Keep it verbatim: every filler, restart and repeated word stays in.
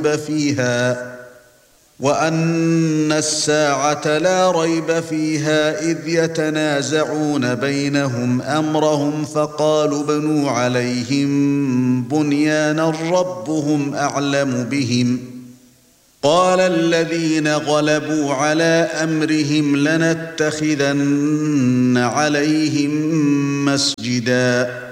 فيها وأن الساعة لا ريب فيها إذ يتنازعون بينهم أمرهم فقالوا بنوا عليهم بنيانا ربهم أعلم بهم قال الذين غلبوا على أمرهم لنتخذن عليهم مسجدا